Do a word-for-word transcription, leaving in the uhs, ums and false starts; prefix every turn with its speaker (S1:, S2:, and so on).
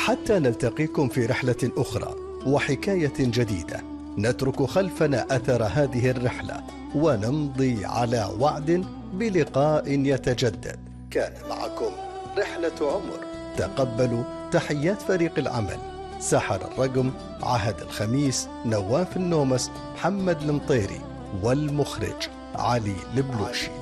S1: حتى نلتقيكم في رحلة أخرى وحكاية جديدة نترك خلفنا أثر هذه الرحلة ونمضي على وعد بلقاء يتجدد. كان معكم رحلة عمر. تقبلوا تحيات فريق العمل: سحر الرقم، عهد الخميس، نواف النومس، محمد المطيري، والمخرج علي البلوشي.